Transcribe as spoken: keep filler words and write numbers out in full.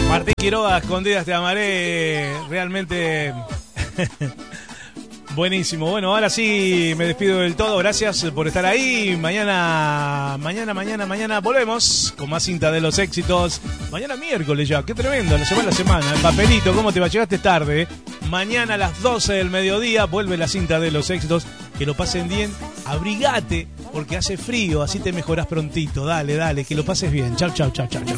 Martín Quiroga, Escondidas te amaré, realmente buenísimo. Bueno, ahora sí me despido del todo, gracias por estar ahí. Mañana, mañana, mañana, mañana volvemos con más cinta de los éxitos. Mañana miércoles ya, qué tremendo, la semana la semana. El papelito, ¿cómo te va? Llegaste tarde. Mañana a las doce del mediodía vuelve la cinta de los éxitos. Que lo pasen bien, abrigate porque hace frío, así te mejorás prontito. Dale, dale, que lo pases bien. Chau, chau, chau, chau, chau.